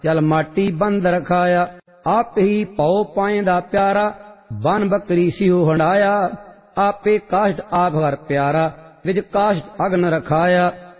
जल माटी बंद रखाया। आप ही पौ पाएंदा प्यारा, बन बकरी सिहो हंडाया। आपे काष्ट आप घर प्यारा, विज काष्ट अग्न रखाया।